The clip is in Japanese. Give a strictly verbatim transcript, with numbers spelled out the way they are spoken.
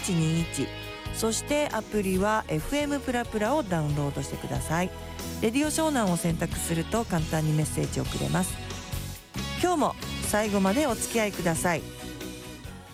ちにいち、そしてアプリは エフエム プラプラをダウンロードしてください。レディオ湘南を選択すると簡単にメッセージをくれます。今日も最後までお付き合いください。